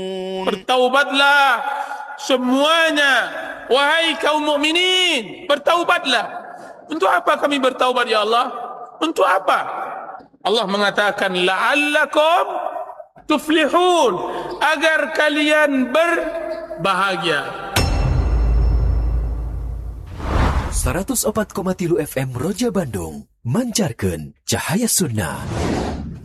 Bertaubatlah semuanya, wahai kaum mukminin, bertaubatlah. Untuk apa kami bertaubat ya Allah? Untuk apa? Allah mengatakan la'allakum tuflihun, agar kalian berbahagia. 104,3 FM Roja Bandung mancarkan cahaya sunnah.